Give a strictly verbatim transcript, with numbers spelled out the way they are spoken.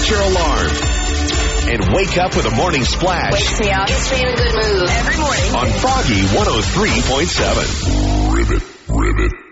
set your alarm. And wake up with a morning splash. Wakes me up. Gets me in a good mood. Every morning. On Foggy one oh three point seven. Ribbit, ribbit.